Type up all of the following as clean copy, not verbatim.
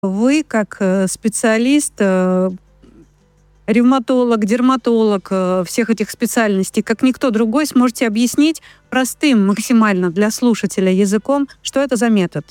Вы, как специалист, ревматолог, дерматолог, всех этих специальностей, как никто другой, сможете объяснить простым максимально для слушателя языком, что это за метод?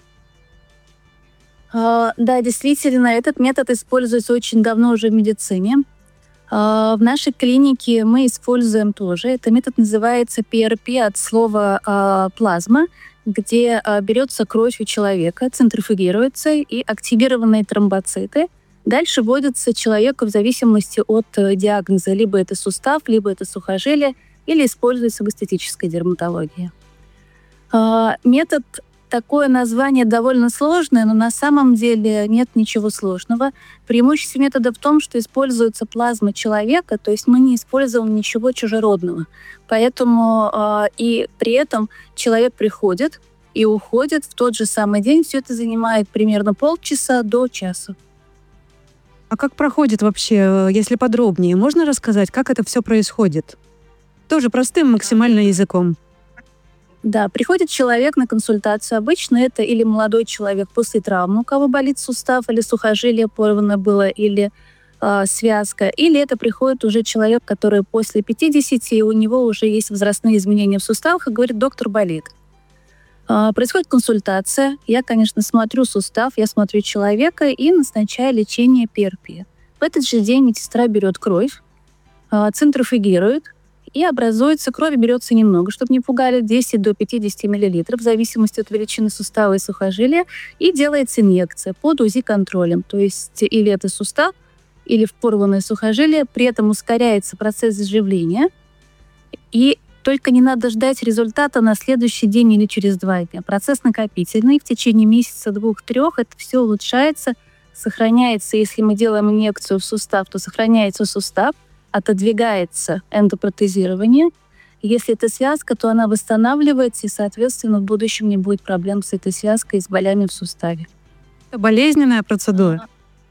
Да, действительно, этот метод используется очень давно уже в медицине. В нашей клинике мы используем тоже. Этот метод называется PRP от слова плазма, где берется кровь у человека, центрифугируется, и активированные тромбоциты дальше вводятся человеку в зависимости от диагноза. Либо это сустав, либо это сухожилие, или используется в эстетической дерматологии. Метод, такое название довольно сложное, но на самом деле нет ничего сложного. Преимущество метода в том, что используется плазма человека, то есть мы не используем ничего чужеродного. Поэтому и при этом человек приходит и уходит в тот же самый день. Все это занимает примерно полчаса до часа. А как проходит вообще, если подробнее? Можно рассказать, как это все происходит? Тоже простым максимально языком. Да, приходит человек на консультацию. Обычно это или молодой человек после травмы, у кого болит сустав или сухожилие порвано было, или связка, или это приходит уже человек, который после 50, и у него уже есть возрастные изменения в суставах, и говорит: доктор, болит. Происходит консультация. Я, конечно, смотрю сустав, я смотрю человека и назначаю лечение PRP. В этот же день медсестра берет кровь, центрифугирует, и образуется, крови берется немного, чтобы не пугали, 10 до 50 мл, в зависимости от величины сустава и сухожилия, и делается инъекция под УЗИ-контролем. То есть или это сустав, или в порванное сухожилие, при этом ускоряется процесс заживления, и только не надо ждать результата на следующий день или через 2 дня. Процесс накопительный, в течение месяца, 2-3 это все улучшается, сохраняется. Если мы делаем инъекцию в сустав, то сохраняется сустав, отодвигается эндопротезирование. Если это связка, то она восстанавливается, и, соответственно, в будущем не будет проблем с этой связкой и с болями в суставе. Это болезненная процедура?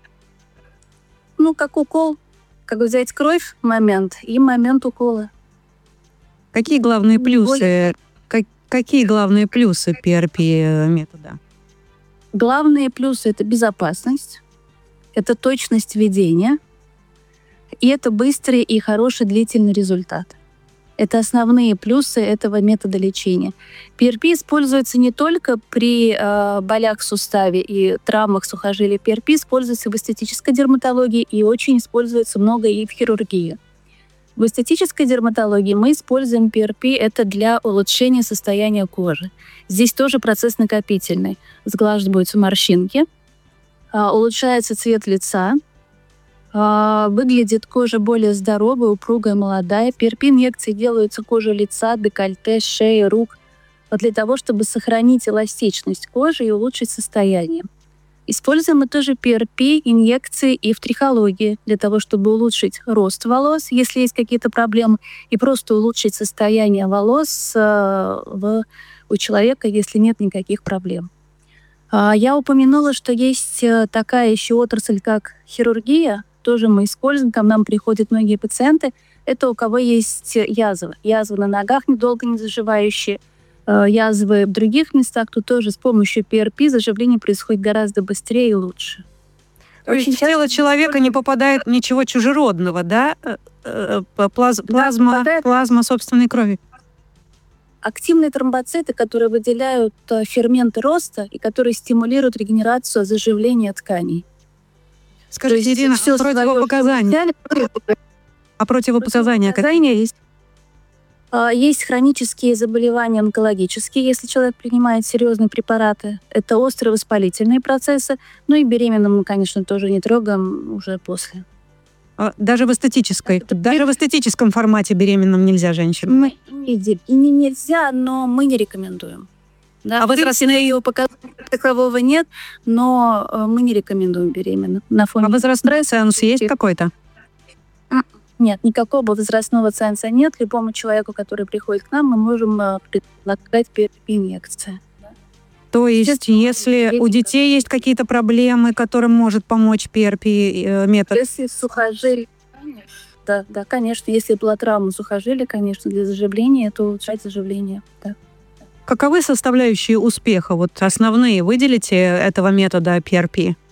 Как укол. Как взять кровь момент и момент укола. Какие главные плюсы? Какие главные плюсы PRP метода? Главные плюсы — это безопасность, это точность ведения, и это быстрый и хороший длительный результат. Это основные плюсы этого метода лечения. PRP используется не только при болях в суставе и травмах сухожилий. PRP используется в эстетической дерматологии и очень используется много и в хирургии. В эстетической дерматологии мы используем PRP это для улучшения состояния кожи. Здесь тоже процесс накопительный. Сглаживаются морщинки, улучшается цвет лица, выглядит кожа более здоровая, упругая, молодая. PRP-инъекции делаются коже лица, декольте, шеи, рук для того, чтобы сохранить эластичность кожи и улучшить состояние. Используем мы тоже PRP-инъекции и в трихологии для того, чтобы улучшить рост волос, если есть какие-то проблемы, и просто улучшить состояние волос у человека, если нет никаких проблем. Я упомянула, что есть такая еще отрасль, как хирургия. Тоже мы используем, к нам приходят многие пациенты. Это у кого есть язвы. Язвы на ногах недолго не заживающие, язвы в других местах, то тоже с помощью PRP заживление происходит гораздо быстрее и лучше. То есть в тело человека не попадает ничего чужеродного, да? Плазма собственной крови. Активные тромбоциты, которые выделяют ферменты роста и которые стимулируют регенерацию, заживление тканей. Скажите, Ирина, противопоказания? А противопоказания какие есть? Есть хронические заболевания онкологические, если человек принимает серьезные препараты. Это острые воспалительные процессы. И беременным мы, конечно, тоже не трогаем уже после. Даже в эстетическом формате беременным нельзя женщинам? Нельзя, но мы не рекомендуем. Да, возрастные показания такового нет, но мы не рекомендуем беременным. Возрастной ценз есть какой-то? Нет, никакого возрастного ценза нет. Любому человеку, который приходит к нам, мы можем предлагать PRP-инъекции. То есть, если у детей есть какие-то проблемы, которым может помочь PRP-метод? Если сухожилие, да, конечно. Если была травма сухожилия, конечно, для заживления, это улучшает заживление. Да. Каковы составляющие успеха? Основные выделите этого метода PRP?